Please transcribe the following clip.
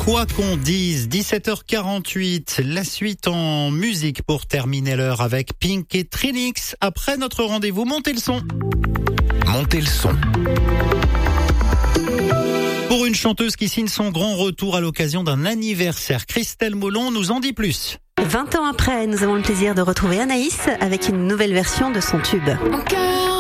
Quoi qu'on dise, 17h48, la suite en musique pour terminer l'heure avec Pink et Trinix. Après notre rendez-vous, montez le son. Montez le son. Pour une chanteuse qui signe son grand retour à l'occasion d'un anniversaire, Christelle Molon nous en dit plus. 20 ans après, nous avons le plaisir de retrouver Anaïs avec une nouvelle version de son tube. Mon cœur